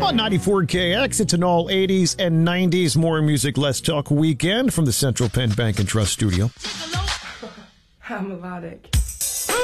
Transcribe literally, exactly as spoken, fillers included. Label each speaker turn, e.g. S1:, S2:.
S1: on ninety-four K X, it's an all eighties and nineties more music, less talk weekend from the Central Penn Bank and Trust Studio.
S2: How melodic.